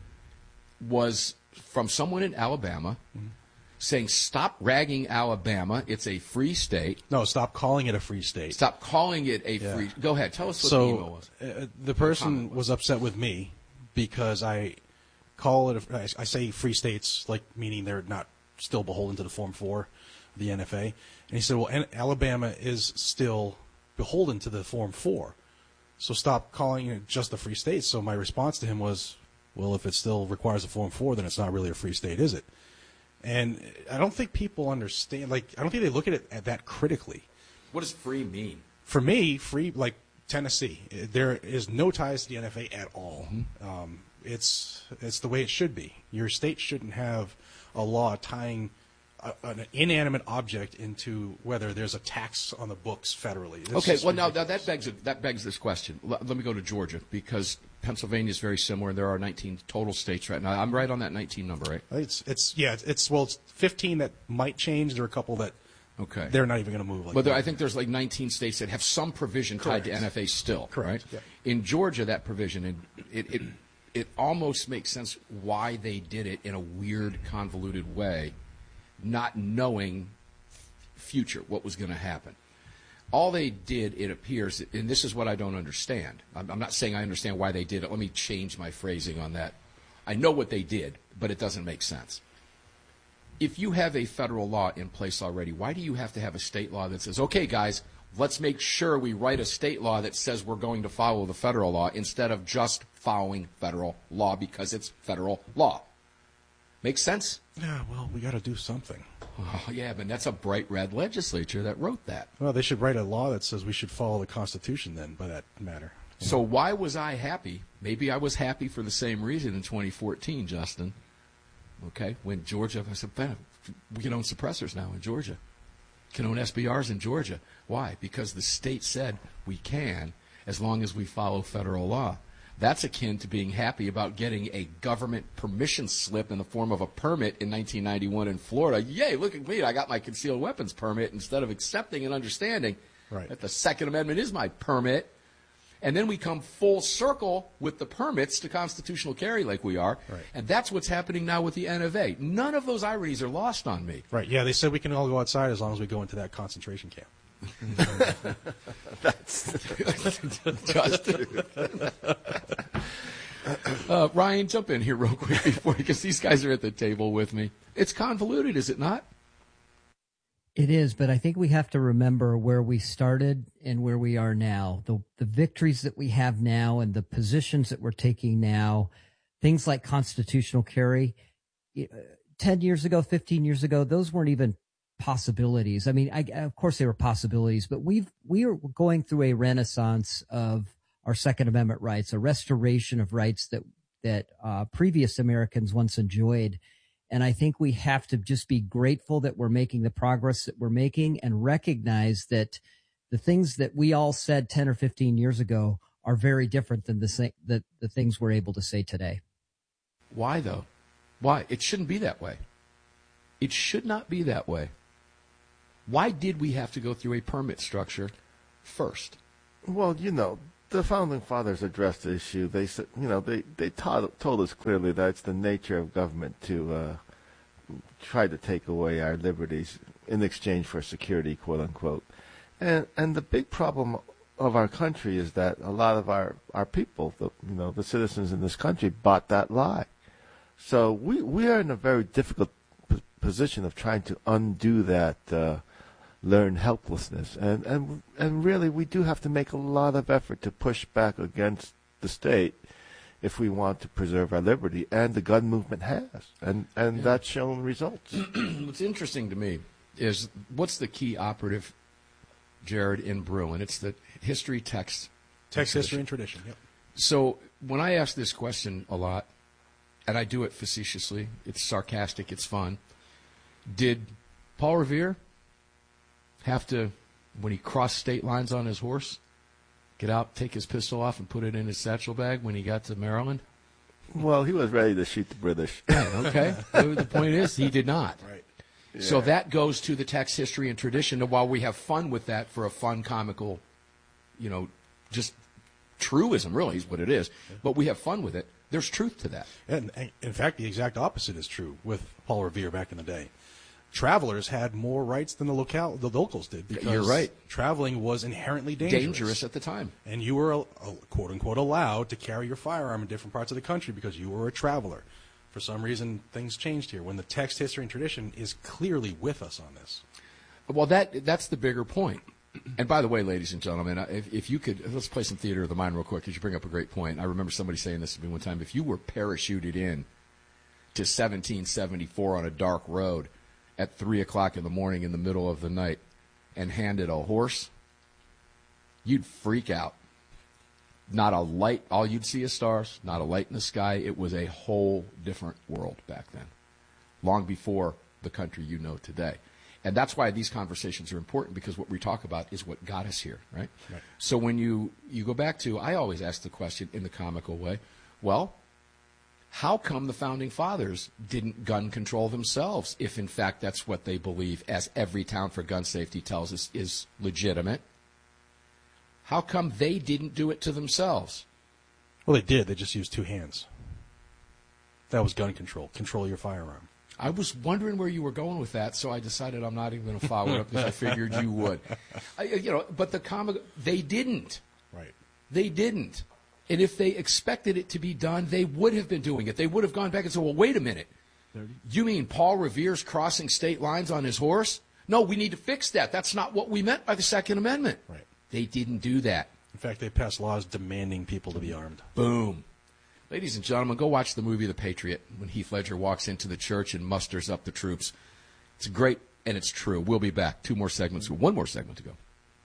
was from someone in Alabama mm-hmm. saying, stop ragging Alabama. It's a free state. No, stop calling it a free state. Stop calling it a yeah. free – go ahead. Tell us what so, the email was. Uh, the person was. was upset with me because I call it a, I say free states, like meaning they're not still beholden to the Form four of the N F A. And he said, well, Alabama is still beholden to the Form four. So stop calling it just a free state. So my response to him was, well, if it still requires a Form four, then it's not really a free state, is it? And I don't think people understand, like, I don't think they look at it at that critically. What does free mean? For me, free, like Tennessee, there is no ties to the N F A at all. Mm-hmm. Um, it's it's the way it should be. Your state shouldn't have a law tying a, an inanimate object into whether there's a tax on the books federally. That's okay, well, ridiculous. now that begs that begs this question. Let, let me go to Georgia because Pennsylvania is very similar, and there are nineteen total states right now. I'm right on that nineteen number, right? It's it's yeah, it's, it's well, it's fifteen that might change. There are a couple that okay, they're not even going to move. Like but there, that. I think there's like nineteen states that have some provision Correct. tied to N F A still. Correct. Right? Yeah. In Georgia, that provision it, it it it almost makes sense why they did it in a weird, convoluted way, not knowing future what was going to happen. All they did, it appears, and this is what I don't understand. I'm, I'm not saying I understand why they did it. Let me change my phrasing on that. I know what they did, but it doesn't make sense. If you have a federal law in place already, why do you have to have a state law that says, okay, guys, let's make sure we write a state law that says we're going to follow the federal law instead of just following federal law because it's federal law? Make sense? Yeah, well, we got to do something. Oh, yeah, but that's a bright red legislature that wrote that. Well, they should write a law that says we should follow the Constitution then, by that matter. So why was I happy? Maybe I was happy for the same reason in twenty fourteen, Justin. Okay, when Georgia, I said, we can own suppressors now in Georgia. Can own S B Rs in Georgia. Why? Because the state said we can as long as we follow federal law. That's akin to being happy about getting a government permission slip in the form of a permit in nineteen ninety-one in Florida. Yay, look at me. I got my concealed weapons permit instead of accepting and understanding right. that the Second Amendment is my permit. And then we come full circle with the permits to constitutional carry like we are. Right. And that's what's happening now with the N of A. None of those ironies are lost on me. Right. Yeah, they said we can all go outside as long as we go into that concentration camp. That's Justin. uh, Ryan, jump in here real quick before, because these guys are at the table with me. It's convoluted, is it not? It is, but I think we have to remember where we started and where we are now. The the victories that we have now and the positions that we're taking now, things like constitutional carry, ten years ago, fifteen years ago, those weren't even possibilities. I mean, I, of course they were possibilities, but we've we are going through a renaissance of our Second Amendment rights, a restoration of rights that that uh, previous Americans once enjoyed. And I think we have to just be grateful that we're making the progress that we're making and recognize that the things that we all said ten or fifteen years ago are very different than the, sa- the, the things we're able to say today. Why, though? Why? It shouldn't be that way. It should not be that way. Why did we have to go through a permit structure first? Well, you know, the Founding Fathers addressed the issue. They said, you know, they, they taught, told us clearly that it's the nature of government to uh, try to take away our liberties in exchange for security, quote unquote. And and the big problem of our country is that a lot of our, our people, the, you know, the citizens in this country, bought that lie. So we we are in a very difficult p- position of trying to undo that uh, learned helplessness, and and and really we do have to make a lot of effort to push back against the state if we want to preserve our liberty, and the gun movement has, and and yeah. that's shown results. What's interesting to me is what's the key operative, Jared, in Bruin? It's the history, text, text, history, and tradition. Yep. So when I ask this question a lot, and I do it facetiously, it's sarcastic, it's fun. Did Paul Revere have to, when he crossed state lines on his horse, get out, take his pistol off, and put it in his satchel bag when he got to Maryland? Well, he was ready to shoot the British. Right, okay. The point is, he did not. Right. Yeah. So that goes to the text, history, and tradition. And while we have fun with that for a fun, comical, you know, just truism, really, is what it is. Yeah. But we have fun with it. There's truth to that. And, and in fact, the exact opposite is true with Paul Revere back in the day. Travelers had more rights than the local the locals did because You're right. traveling was inherently dangerous. Dangerous at the time. And you were, a, a, quote unquote, allowed to carry your firearm in different parts of the country because you were a traveler. For some reason, things changed here when the text, history, and tradition is clearly with us on this. Well, that that's the bigger point. And by the way, ladies and gentlemen, if, if you could, let's play some theater of the mind real quick because you bring up a great point. I remember somebody saying this to me one time. If you were parachuted in to seventeen seventy-four on a dark road at three o'clock in the morning in the middle of the night and handed a horse, you'd freak out. Not a light, all you'd see is stars, not a light in the sky. It was a whole different world back then, long before the country you know today. And that's why these conversations are important, because what we talk about is what got us here, right? Right. So when you, you go back to, I always ask the question in the comical way, well, how come the Founding Fathers didn't gun control themselves if, in fact, that's what they believe, as every Town for Gun Safety tells us is legitimate? How come they didn't do it to themselves? Well, they did. They just used two hands. That was gun control. Control your firearm. I was wondering where you were going with that, so I decided I'm not even going to follow it up because I figured you would. I, you know, but the comic, they didn't. Right. They didn't. And if they expected it to be done, they would have been doing it. They would have gone back and said, well, wait a minute. thirty You mean Paul Revere's crossing state lines on his horse? No, we need to fix that. That's not what we meant by the Second Amendment. Right. They didn't do that. In fact, they passed laws demanding people to be armed. Boom. Ladies and gentlemen, go watch the movie The Patriot when Heath Ledger walks into the church and musters up the troops. It's great, and it's true. We'll be back. Two more segments, one more segment to go.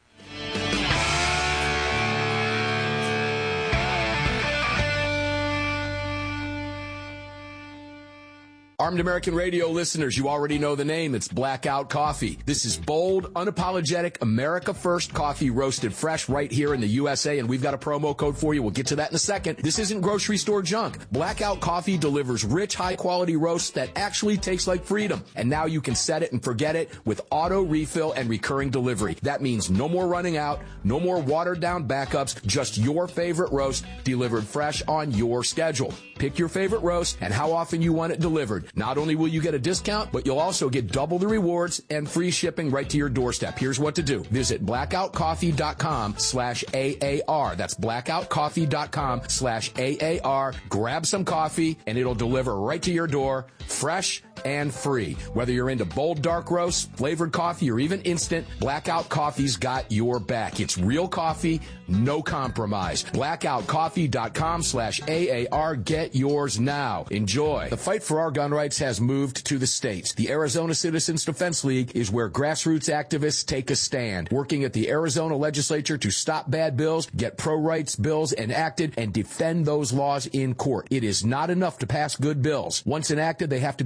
Armed American Radio listeners, you already know the name. It's Blackout Coffee. This is bold, unapologetic, America First coffee roasted fresh right here in the U S A, and we've got a promo code for you. We'll get to that in a second. This isn't grocery store junk. Blackout Coffee delivers rich, high-quality roasts that actually taste like freedom. And now you can set it and forget it with auto refill and recurring delivery. That means no more running out, no more watered-down backups, just your favorite roast delivered fresh on your schedule. Pick your favorite roast and how often you want it delivered. Not only will you get a discount, but you'll also get double the rewards and free shipping right to your doorstep. Here's what to do. Visit blackoutcoffee.com slash AAR. That's blackoutcoffee.com slash AAR. Grab some coffee, and it'll deliver right to your door, fresh and free. Whether you're into bold dark roasts, flavored coffee, or even instant, Blackout Coffee's got your back. It's real coffee, no compromise. blackoutcoffee.com slash AAR. Get yours now. Enjoy. The fight for our gun rights has moved to the states. The Arizona Citizens Defense League is where grassroots activists take a stand, working at the Arizona legislature to stop bad bills, get pro-rights bills enacted, and defend those laws in court. It is not enough to pass good bills. Once enacted, they have to be defended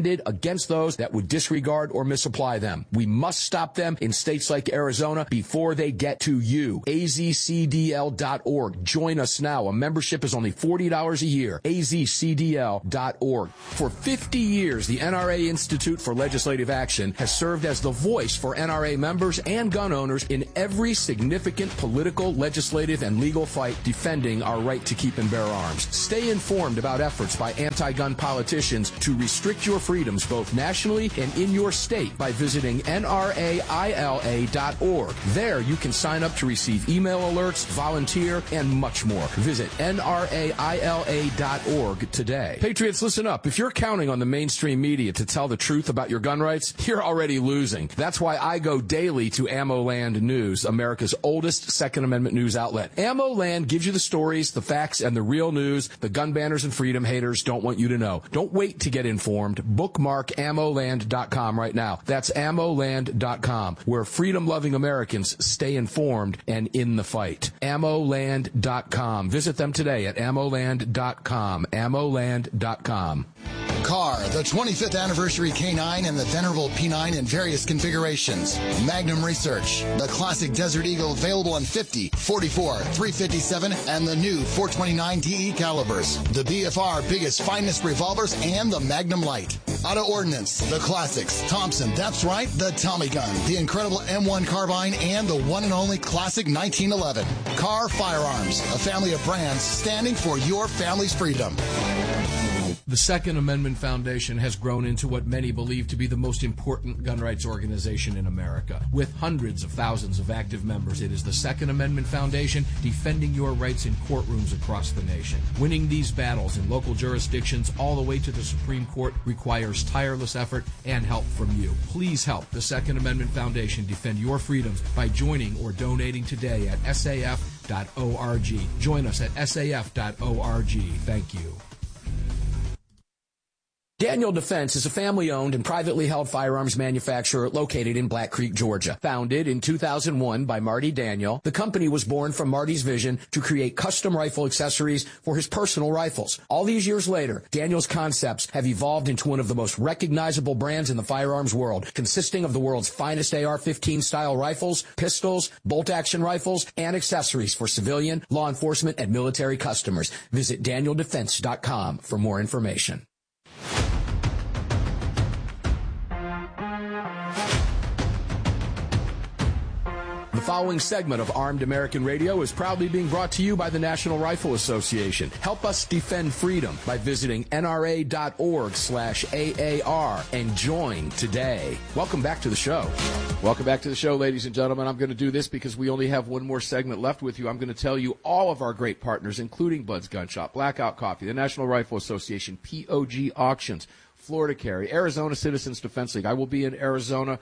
intended against those that would disregard or misapply them. We must stop them in states like Arizona before they get to you. A Z C D L dot org. Join us now. A membership is only forty dollars a year. A Z C D L dot org. For fifty years, the N R A Institute for Legislative Action has served as the voice for N R A members and gun owners in every significant political, legislative, and legal fight defending our right to keep and bear arms. Stay informed about efforts by anti-gun politicians to restrict your freedoms both nationally and in your state by visiting N R A I L A dot org. There you can sign up to receive email alerts, volunteer, and much more. Visit N R A I L A dot org today. Patriots, listen up. If you're counting on the mainstream media to tell the truth about your gun rights, you're already losing. That's why I go daily to AmmoLand News, America's oldest Second Amendment news outlet. AmmoLand gives you the stories, the facts, and the real news the gun banners and freedom haters don't want you to know. Don't wait to get informed. Bookmark ammo land dot com right now. That's ammo land dot com, where freedom-loving Americans stay informed and in the fight. ammo land dot com. Visit them today at ammo land dot com. ammo land dot com. Car, the twenty-fifth anniversary K nine and the venerable P nine in various configurations. Magnum Research, the classic Desert Eagle available in fifty, forty-four, three fifty-seven, and the new four twenty-nine D E calibers. The B F R biggest, finest revolvers and the Magnum Light. Auto Ordnance, the classics. Thompson, that's right, the Tommy gun. The incredible M one carbine and the one and only classic nineteen eleven. Car Firearms, a family of brands standing for your family's freedom. The Second Amendment Foundation has grown into what many believe to be the most important gun rights organization in America. With hundreds of thousands of active members, it is the Second Amendment Foundation defending your rights in courtrooms across the nation. Winning these battles in local jurisdictions all the way to the Supreme Court requires tireless effort and help from you. Please help the Second Amendment Foundation defend your freedoms by joining or donating today at S A F dot org. Join us at S A F dot org. Thank you. Daniel Defense is a family-owned and privately held firearms manufacturer located in Black Creek, Georgia. Founded in two thousand one by Marty Daniel, the company was born from Marty's vision to create custom rifle accessories for his personal rifles. All these years later, Daniel's concepts have evolved into one of the most recognizable brands in the firearms world, consisting of the world's finest A R fifteen style rifles, pistols, bolt-action rifles, and accessories for civilian, law enforcement, and military customers. Visit daniel defense dot com for more information. The following segment of Armed American Radio is proudly being brought to you by the National Rifle Association. Help us defend freedom by visiting N R A dot org slash A A R and join today. Welcome back to the show. Welcome back to the show, ladies and gentlemen. I'm going to do this because we only have one more segment left with you. I'm going to tell you all of our great partners, including Bud's Gun Shop, Blackout Coffee, the National Rifle Association, P O G Auctions, Florida Carry, Arizona Citizens Defense League. I will be in Arizona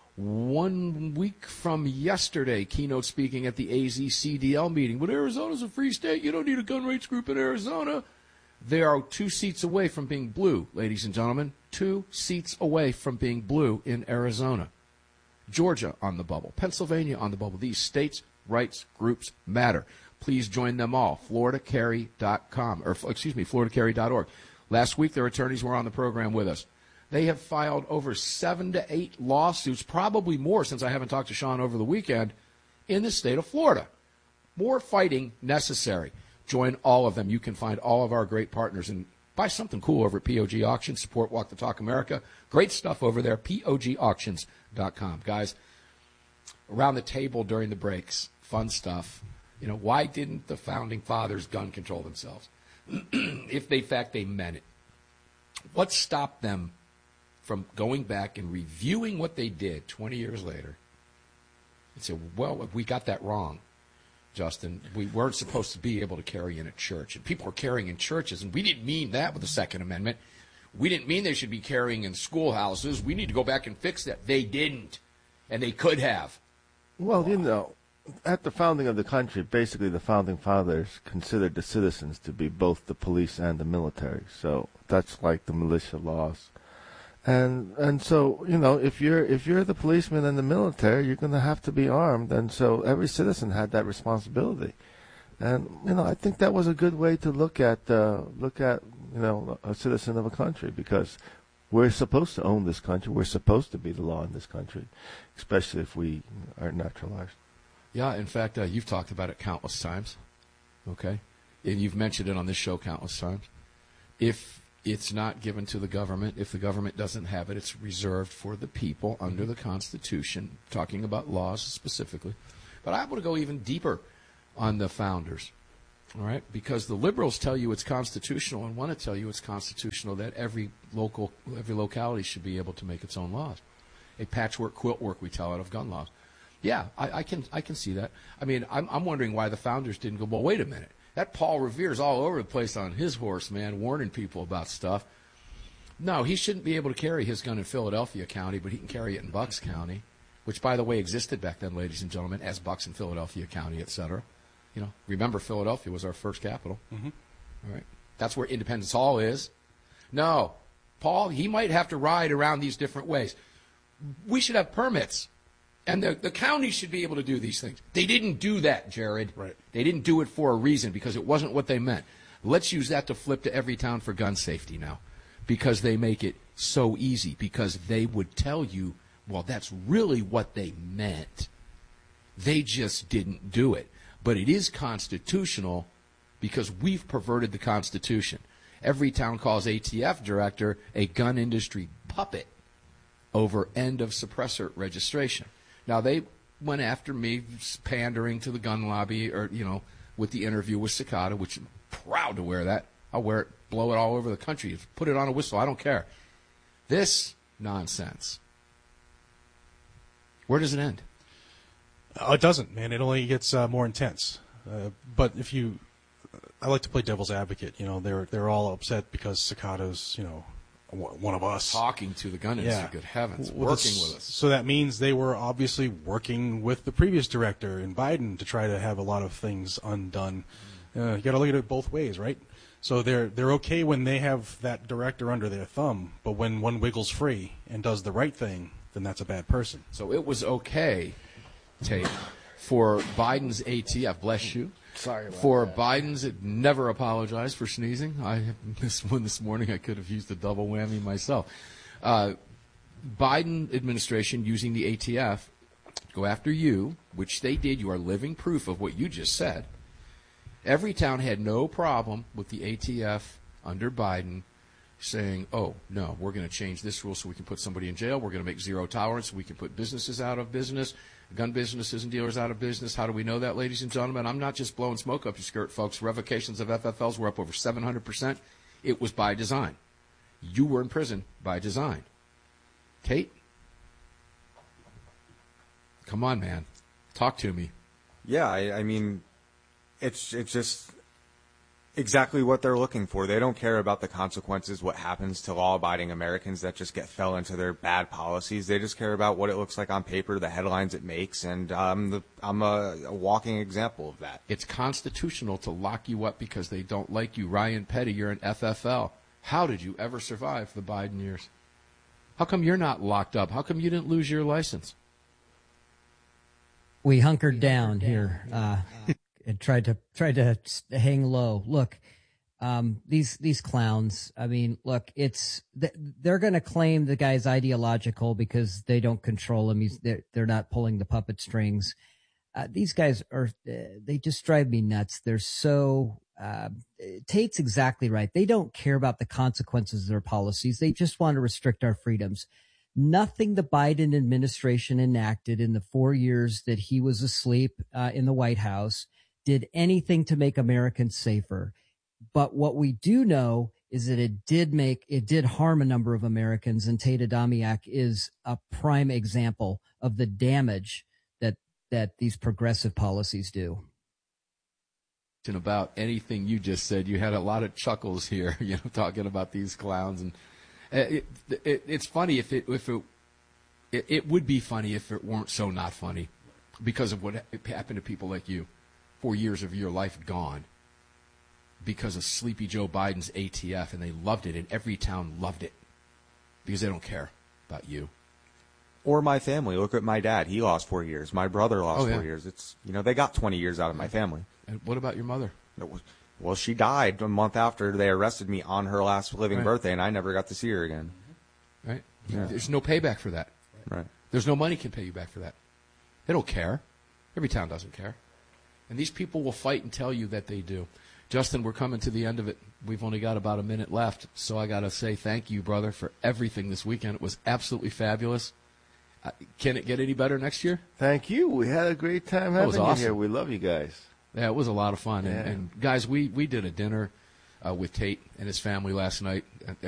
one week from yesterday, keynote speaking at the A Z C D L meeting. But Arizona's a free state. You don't need a gun rights group in Arizona. They are two seats away from being blue, ladies and gentlemen. Two seats away from being blue in Arizona. Georgia on the bubble. Pennsylvania on the bubble. These states' rights groups matter. Please join them all. florida carry dot com, or excuse me, florida carry dot org. Last week, their attorneys were on the program with us. They have filed over seven to eight lawsuits, probably more since I haven't talked to Sean over the weekend, in the state of Florida. More fighting necessary. Join all of them. You can find all of our great partners and buy something cool over at P O G Auctions. Support Walk the Talk America. Great stuff over there, P O G auctions dot com. Guys, around the table during the breaks, fun stuff. You know, why didn't the Founding Fathers gun control themselves? If they, in fact, they meant it. What stopped them from going back and reviewing what they did twenty years later and say, well, we got that wrong, Justin. We weren't supposed to be able to carry in a church. And people are carrying in churches, and we didn't mean that with the Second Amendment. We didn't mean they should be carrying in schoolhouses. We need to go back and fix that. They didn't, and they could have. Well, you know, at the founding of the country, basically the Founding Fathers considered the citizens to be both the police and the military. So that's like the militia laws. And and so, you know, if you're if you're the policeman and the military, you're going to have to be armed. And so every citizen had that responsibility. And, you know, I think that was a good way to look at, uh, look at, you know, a citizen of a country, because We're supposed to own this country. We're supposed to be the law in this country, especially if we are naturalized. Yeah, in fact, uh, you've talked about it countless times, okay? And you've mentioned it on this show countless times. If it's not given to the government, if the government doesn't have it, it's reserved for the people under the Constitution, talking about laws specifically. But I want to go even deeper on the founders, all right? Because the liberals tell you it's constitutional and want to tell you it's constitutional that every local, every locality should be able to make its own laws. A patchwork quilt work, we tell it, of gun laws. Yeah, I, I can I can see that. I mean, I'm, I'm wondering why the founders didn't go, well, wait a minute. That Paul Revere's all over the place on his horse, man, warning people about stuff. No, he shouldn't be able to carry his gun in Philadelphia County, but he can carry it in Bucks County, which, by the way, existed back then, ladies and gentlemen, as Bucks in Philadelphia County, et cetera. You know, remember, Philadelphia was our first capital. Mm-hmm. All right. That's where Independence Hall is. No, Paul, he might have to ride around these different ways. We should have permits. And the, the county should be able to do these things. They didn't do that, Jared. Right. They didn't do it for a reason because it wasn't what they meant. Let's use that to flip to every town for gun safety now because they make it so easy because they would tell you, well, that's really what they meant. They just didn't do it. But it is constitutional because we've perverted the Constitution. Every town calls A T F director a gun industry puppet over end of suppressor registration. Now, they went after me pandering to the gun lobby or, you know, with the interview with Cicada, which I'm proud to wear that. I'll wear it, blow it all over the country, put it on a whistle. I don't care. This nonsense. Where does it end? Oh, it doesn't, man. It only gets uh, more intense. Uh, but if you, I like to play devil's advocate. You know, they're they're all upset because Cicada's, you know, one of us. Talking to the gun industry, Yeah. good heavens, Well, working that's- with us. So that means they were obviously working with the previous director in Biden to try to have a lot of things undone. Uh, you got to look at it both ways, right? So they're they're okay when they have that director under their thumb, but when one wiggles free and does the right thing, then that's a bad person. So it was okay, Tate, for Biden's A T F, bless you. Sorry about For that. Biden's, it never apologized for sneezing. I this one this morning. I could have used a double whammy myself. Uh, Biden administration using the A T F to go after you, which they did. You are living proof of what you just said. Every town had no problem with the A T F under Biden saying, oh, no, we're going to change this rule so we can put somebody in jail. We're going to make zero tolerance so we can put businesses out of business, gun businesses and dealers out of business. How do we know that, ladies and gentlemen? I'm not just blowing smoke up your skirt, folks. Revocations of F F Ls were up over seven hundred percent. It was by design. You were in prison by design. Tate? Come on, man. Talk to me. Yeah, I, I mean, it's it's just exactly what they're looking for. They don't care about the consequences, what happens to law-abiding Americans that just get fell into their bad policies. They just care about what it looks like on paper, the headlines it makes, and um, the, I'm a, a walking example of that. It's constitutional to lock you up because they don't like you. Ryan Petty, you're an F F L. How did you ever survive the Biden years? How come you're not locked up? How come you didn't lose your license? We hunkered down here uh, and tried to tried to hang low. Look, um, these these clowns. I mean, look, it's they're going to claim the guy's ideological because they don't control him. He's they're, they're not pulling the puppet strings. Uh, these guys are they just drive me nuts. They're so. Uh, Tate's exactly right. They don't care about the consequences of their policies. They just want to restrict our freedoms. Nothing the Biden administration enacted in the four years that he was asleep uh, in the White House did anything to make Americans safer. But what we do know is that it did make, it did harm a number of Americans, and Tate Adamiak is a prime example of the damage that, that these progressive policies do. About anything you just said, you had a lot of chuckles here, you know, talking about these clowns, and it, it, it's funny if it if it, it it would be funny if it weren't so not funny, because of what happened to people like you, four years of your life gone, because of Sleepy Joe Biden's A T F, and they loved it, and every town loved it, because they don't care about you. Or my family. Look at my dad. He lost four years. My brother lost Oh, yeah. four years. It's you know they got twenty years out of my family. And what about your mother? It was, well, she died a month after they arrested me on her last living Right. birthday, and I never got to see her again. right? Yeah. There's no payback for that. Right. There's no money can pay you back for that. They don't care. Every town doesn't care. And these people will fight and tell you that they do. Justin, we're coming to the end of it. We've only got about a minute left, so I got to say thank you, brother, for everything this weekend. It was absolutely fabulous. Uh, can it get any better next year? Thank you. We had a great time That was having awesome. you here. We love you guys. Yeah, it was a lot of fun. And, Yeah. and guys, we, we did a dinner uh, with Tate and his family last night.